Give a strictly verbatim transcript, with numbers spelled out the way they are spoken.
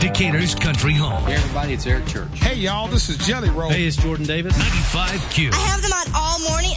Decatur's country home. Hey, everybody, it's Eric Church. Hey, y'all, this is Jelly Roll. Hey, it's Jordan Davis. ninety-five Q. I have them on all morning,